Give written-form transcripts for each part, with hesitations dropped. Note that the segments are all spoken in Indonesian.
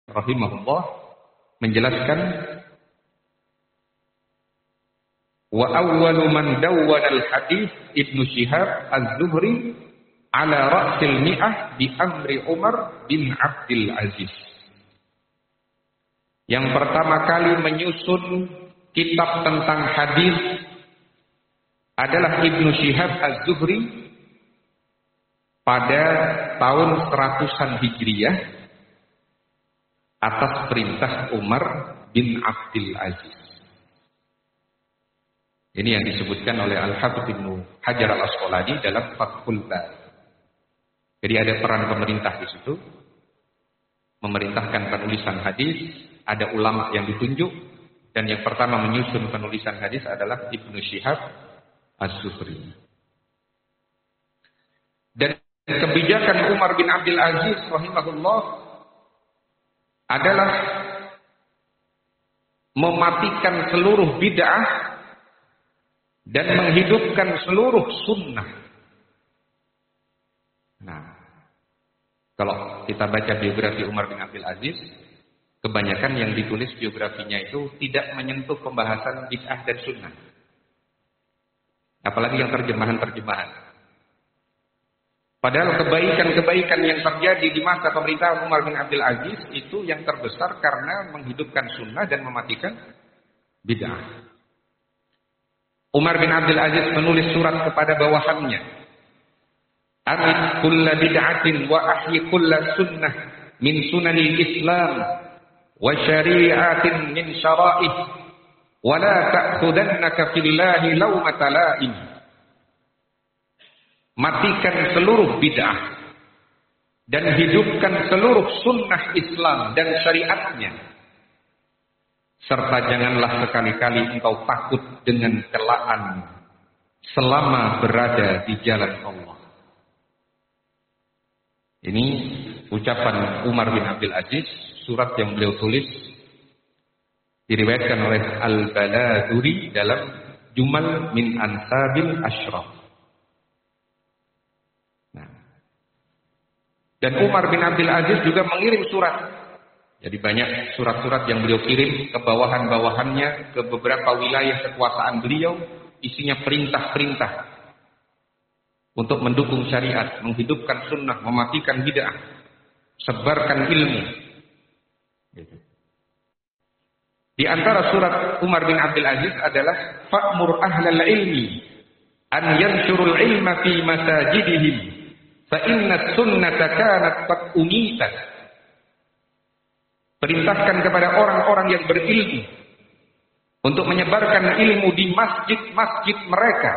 rahimahullah menjelaskan, wa awwalu man dawwana al-hadits Ibnu Syihab Az-Zuhri ala ra'sil mi'ah bi amri Umar bin Abdul Aziz. Yang pertama kali menyusun kitab tentang hadis adalah Ibnu Syihab Az-Zuhri pada tahun 100-an Hijriyah atas perintah Umar bin Abdul Aziz. Ini yang disebutkan oleh Al-Hafidz Ibnu Hajar Al-Asqalani dalam Fathul Bari. Jadi ada peran pemerintah di situ, memerintahkan penulisan hadis, ada ulama yang ditunjuk, dan yang pertama menyusun penulisan hadis adalah Ibnu Syihab Az-Zuhri. Dan kebijakan Umar bin Abdul Aziz rahimahullah adalah mematikan seluruh bid'ah dan menghidupkan seluruh sunnah. Nah, kalau kita baca biografi Umar bin Abdul Aziz, kebanyakan yang ditulis biografinya itu tidak menyentuh pembahasan bid'ah dan sunnah. Apalagi yang terjemahan-terjemahan. Padahal kebaikan-kebaikan yang terjadi di masa pemerintahan Umar bin Abdul Aziz itu yang terbesar karena menghidupkan sunnah dan mematikan bid'ah. Umar bin Abdul Aziz menulis surat kepada bawahannya, Amit kulla bid'atin wa ahyi kulla sunnah min sunanil Islam wa syari'atin min syara'ih wa la ta'khudannaka fillahi lawmata la'im. Matikan seluruh bid'ah dan hidupkan seluruh sunnah Islam dan syariatnya, serta janganlah sekali-kali engkau takut dengan celaan selama berada di jalan Allah. Ini ucapan Umar bin Abdul Aziz, surat yang beliau tulis, diriwayatkan oleh Al-Baladuri dalam Jumal min Ansabil Ashraf. Dan Umar bin Abdul Aziz juga mengirim surat. Jadi banyak surat-surat yang beliau kirim ke bawahan-bawahannya, ke beberapa wilayah kekuasaan beliau, isinya perintah-perintah untuk mendukung syariat, menghidupkan sunnah, mematikan bid'ah, sebarkan ilmu. Di antara surat Umar bin Abdul Aziz adalah fa'mur ahlal ilmi an yanshurul ilma fi masajidihim fa inna sunnata kanat qad umitat. Perintahkan kepada orang-orang yang berilmu untuk menyebarkan ilmu di masjid-masjid mereka,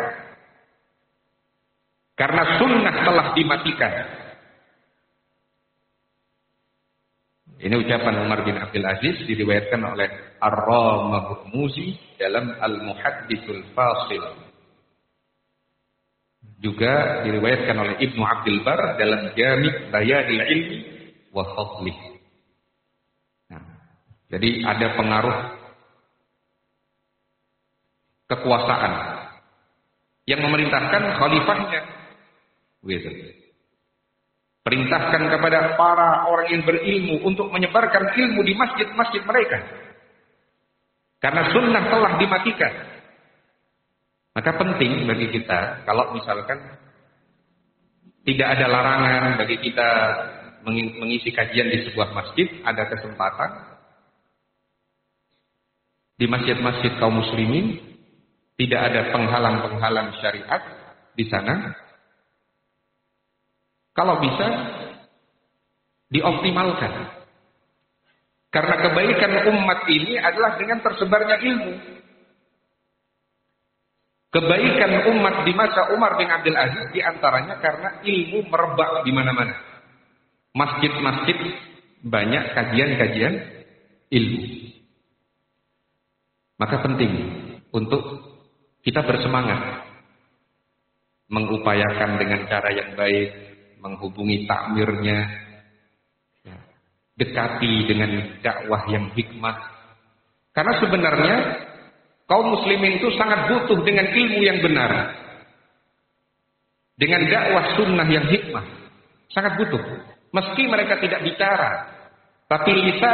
karena sunnah telah dimatikan. Ini ucapan Umar bin Abdul Aziz, diriwayatkan oleh Ar-Ramahmuzi dalam Al-Muhadditsul Fasil. Juga diriwayatkan oleh Ibnu Abdul Bar dalam Jami' Bayanil Ilmi wa Fadlih. Nah, jadi ada pengaruh kekuasaan yang memerintahkan khalifahnya. Gitu. Perintahkan kepada para orang yang berilmu untuk menyebarkan ilmu di masjid-masjid mereka, karena sunnah telah dimatikan. Maka penting bagi kita, kalau misalkan tidak ada larangan bagi kita mengisi kajian di sebuah masjid, ada kesempatan di masjid-masjid kaum muslimin, tidak ada penghalang-penghalang syariat di sana. Kalau bisa dioptimalkan. Karena kebaikan umat ini adalah dengan tersebarnya ilmu. Kebaikan umat di masa Umar bin Abdul Aziz diantaranya karena ilmu merebak di mana-mana. Masjid-masjid banyak kajian-kajian ilmu. Maka penting untuk kita bersemangat mengupayakan dengan cara yang baik, menghubungi takmirnya, dekati dengan dakwah yang hikmah. Karena sebenarnya kaum muslimin itu sangat butuh dengan ilmu yang benar, dengan dakwah sunnah yang hikmah, sangat butuh. Meski mereka tidak bicara, tapi lisan